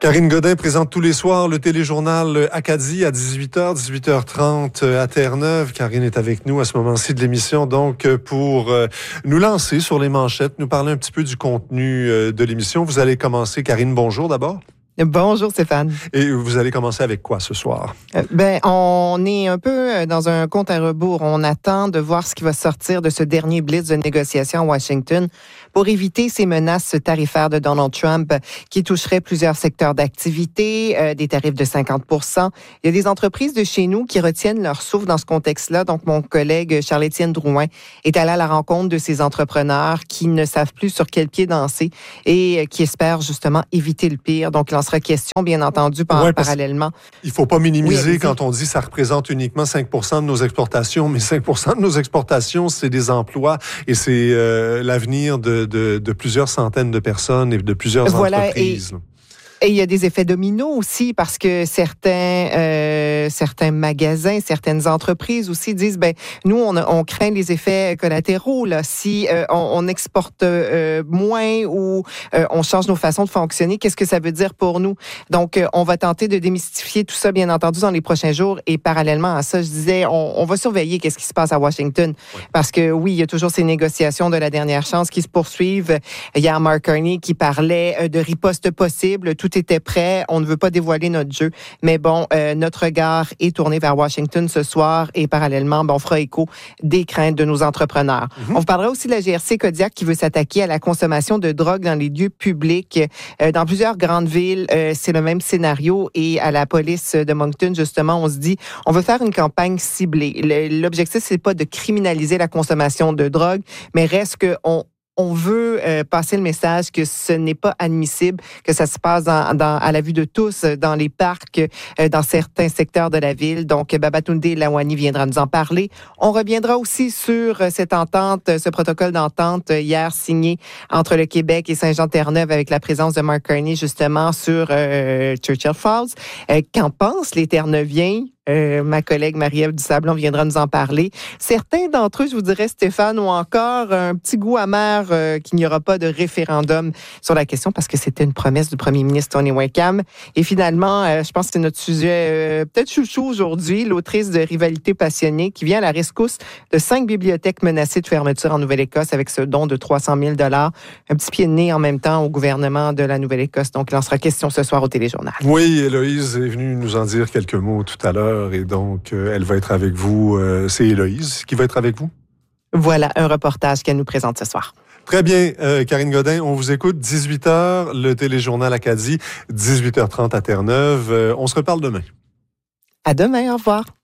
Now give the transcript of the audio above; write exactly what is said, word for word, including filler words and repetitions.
Karine Godin présente tous les soirs le téléjournal Acadie à dix-huit heures, dix-huit heures trente à Terre-Neuve. Karine est avec nous à ce moment-ci de l'émission, donc pour nous lancer sur les manchettes, nous parler un petit peu du contenu de l'émission. Vous allez commencer. Karine, bonjour d'abord. Bonjour Stéphane. Et vous allez commencer avec quoi ce soir? Euh, ben, on est un peu dans un compte à rebours. On attend de voir ce qui va sortir de ce dernier blitz de négociation à Washington pour éviter ces menaces tarifaires de Donald Trump qui toucheraient plusieurs secteurs d'activité, euh, des tarifs de cinquante pour cent. Il y a des entreprises de chez nous qui retiennent leur souffle dans ce contexte-là. Donc, mon collègue Charles-Étienne Drouin est allé à la rencontre de ces entrepreneurs qui ne savent plus sur quel pied danser et qui espèrent justement éviter le pire. Donc, il en sera question, bien entendu, par, ouais, parallèlement. Il ne faut pas minimiser oui, quand on dit que ça représente uniquement cinq pour cent de nos exportations, mais cinq pour cent de nos exportations, c'est des emplois et c'est euh, l'avenir de, de, de plusieurs centaines de personnes et de plusieurs voilà, entreprises. Et... Et il y a des effets dominos aussi parce que certains euh, certains magasins, certaines entreprises aussi disent ben nous on, a, on craint les effets collatéraux là si euh, on, on exporte euh, moins ou euh, on change nos façons de fonctionner, qu'est-ce que ça veut dire pour nous? Donc euh, on va tenter de démystifier tout ça bien entendu dans les prochains jours et parallèlement à ça je disais on, on va surveiller qu'est-ce qui se passe à Washington oui. Parce que oui il y a toujours ces négociations de la dernière chance qui se poursuivent. Il y a Mark Carney qui parlait de riposte possible. Tout Tout était prêt. On ne veut pas dévoiler notre jeu. Mais bon, euh, notre regard est tourné vers Washington ce soir et parallèlement, ben, on fera écho des craintes de nos entrepreneurs. Mm-hmm. On vous parlera aussi de la G R C Kodiak qui veut s'attaquer à la consommation de drogue dans les lieux publics. Euh, dans plusieurs grandes villes, euh, c'est le même scénario et à la police de Moncton, justement, on se dit, on veut faire une campagne ciblée. L'objectif, c'est pas de criminaliser la consommation de drogue, mais reste qu'on On veut euh, passer le message que ce n'est pas admissible, que ça se passe dans, dans, à la vue de tous, dans les parcs, euh, dans certains secteurs de la ville. Donc, Babatunde Lawani viendra nous en parler. On reviendra aussi sur cette entente, ce protocole d'entente hier signé entre le Québec et Saint-Jean-Terre-Neuve avec la présence de Mark Carney, justement, sur euh, Churchill Falls. Euh, qu'en pensent les Terre-Neuviens? Euh, ma collègue Marie-Ève Dusablon viendra nous en parler. Certains d'entre eux, je vous dirais, Stéphane, ont encore un petit goût amer euh, qu'il n'y aura pas de référendum sur la question parce que c'était une promesse du premier ministre Tony Wakeham. Et finalement, euh, je pense que c'est notre sujet euh, peut-être chouchou aujourd'hui, l'autrice de Rivalité passionnée qui vient à la rescousse de cinq bibliothèques menacées de fermeture en Nouvelle-Écosse avec ce don de trois cent mille dollars. Un petit pied de nez en même temps au gouvernement de la Nouvelle-Écosse. Donc, il en sera question ce soir au téléjournal. Oui, Héloïse est venue nous en dire quelques mots tout à l'heure. Et donc, euh, elle va être avec vous. Euh, c'est Héloïse qui va être avec vous? Voilà un reportage qu'elle nous présente ce soir. Très bien, euh, Karine Godin, on vous écoute. dix-huit heures, le téléjournal Acadie, dix-huit heures trente à Terre-Neuve. Euh, on se reparle demain. À demain, au revoir.